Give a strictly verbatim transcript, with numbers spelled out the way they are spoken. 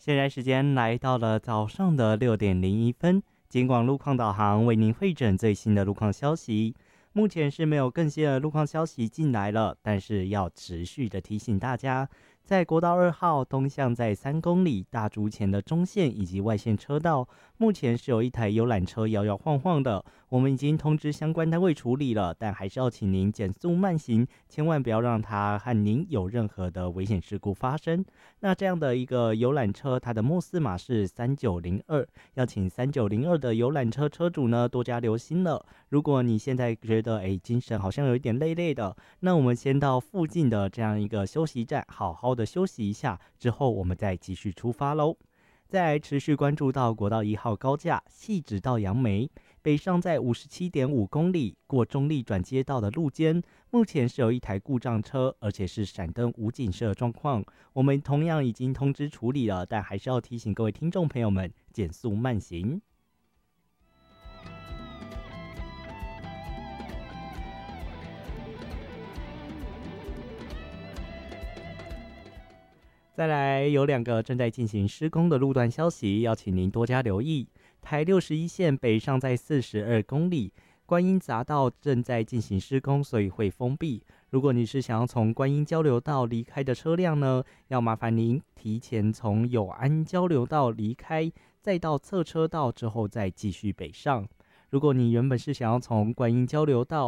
现在时间来到了早上的六点零一分，金广路况导航为您汇整最新的路况消息。目前是没有更新的路况消息进来了，但是要持续的提醒大家，在国道二号东向在三公里大竹前的中线以及外线车道，目前是有一台游览车摇摇晃晃的，我们已经通知相关单位处理了，但还是要请您减速慢行，千万不要让它和您有任何的危险事故发生。那这样的一个游览车，它的末四码是三九零二，要请三九零二的游览车车主呢多加留心了。如果你现在觉得哎精神好像有一点累累的，那我们先到附近的这样一个休息站好好的休息一下，之后我们再继续出发喽。再来持续关注到国道一号高架汐止到杨梅，北上在 五十七点五公里过中立转接道的路肩，目前是有一台故障车，而且是闪灯无警示的状况。我们同样已经通知处理了，但还是要提醒各位听众朋友们减速慢行。再来有两个正在进行施工的路段消息，要请您多加留意。台六十一线北上在四十二公里，观音匝道正在进行施工，所以会封闭。如果你是想要从观音交流道离开的车辆呢，要麻烦您提前从友安交流道离开，再到侧车道之后再继续北上。如果你原本是想要从观音交流道